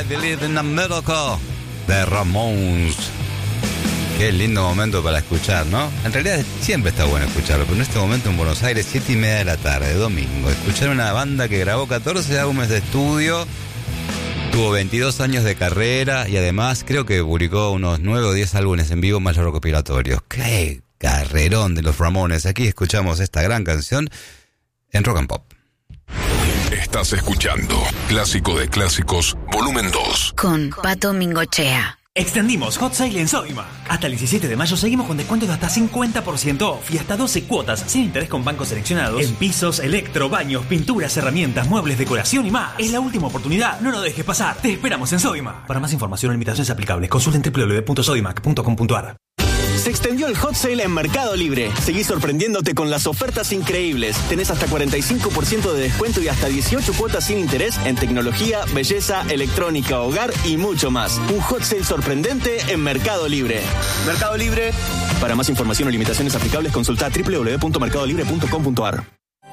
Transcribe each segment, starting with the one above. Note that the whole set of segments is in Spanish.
I Believe in a Miracle de Ramones. Qué lindo momento para escuchar, ¿no? En realidad siempre está bueno escucharlo, pero en este momento en Buenos Aires, 7:30 de la tarde, domingo, escuchar una banda que grabó 14 álbumes de estudio, tuvo 22 años de carrera y además creo que publicó unos 9 o 10 álbumes en vivo más recopilatorios. ¡Qué carrerón de los Ramones! Aquí escuchamos esta gran canción en Rock and Pop. Estás escuchando Clásico de Clásicos, volumen 2. Con Pato Mingochea. Extendimos Hot Sale en Sodimac. Hasta el 17 de mayo seguimos con descuentos de hasta 50% off y hasta 12 cuotas sin interés con bancos seleccionados en pisos, electro, baños, pinturas, herramientas, muebles, decoración y más. Es la última oportunidad, no lo dejes pasar. Te esperamos en Sodimac. Para más información o limitaciones aplicables, consulten www.sodimac.com.ar. Se extendió el Hot Sale en Mercado Libre. Seguí sorprendiéndote con las ofertas increíbles. Tenés hasta 45% de descuento y hasta 18 cuotas sin interés en tecnología, belleza, electrónica, hogar y mucho más. Un Hot Sale sorprendente en Mercado Libre. Mercado Libre. Para más información o limitaciones aplicables, consulta www.mercadolibre.com.ar.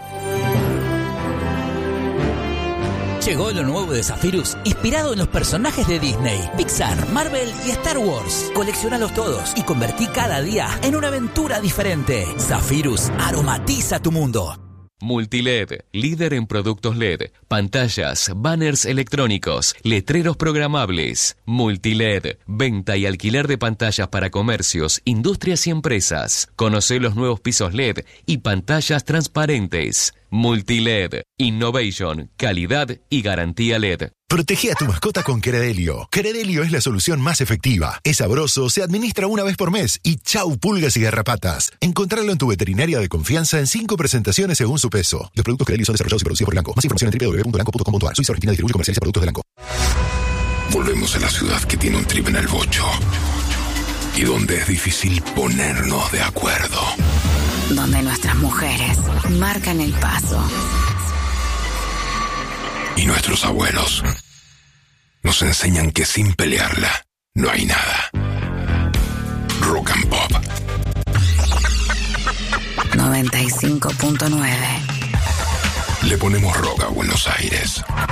Llegó lo nuevo de Zephyrus, inspirado en los personajes de Disney, Pixar, Marvel y Star Wars. Coleccionalos todos y convertí cada día en una aventura diferente. Zephyrus aromatiza tu mundo. Multiled, líder en productos LED, pantallas, banners electrónicos, letreros programables. Multiled, venta y alquiler de pantallas para comercios, industrias y empresas. Conoce los nuevos pisos LED y pantallas transparentes. Multiled, innovation, calidad y garantía LED. Protege a tu mascota con Credelio. Credelio es la solución más efectiva. Es sabroso, se administra una vez por mes y chau pulgas y garrapatas. Encontrarlo en tu veterinaria de confianza en 5 presentaciones según su peso. Los productos Credelio son desarrollados y producidos por Elanco. Más información en www.elanco.com.ar. Suiza Argentina distribuye y comercializa productos de Elanco. Volvemos a la ciudad que tiene un trip en el bocho y donde es difícil ponernos de acuerdo. Donde nuestras mujeres marcan el paso. Y nuestros abuelos nos enseñan que sin pelearla no hay nada. Rock and Pop 95.9. Le ponemos rock a Buenos Aires.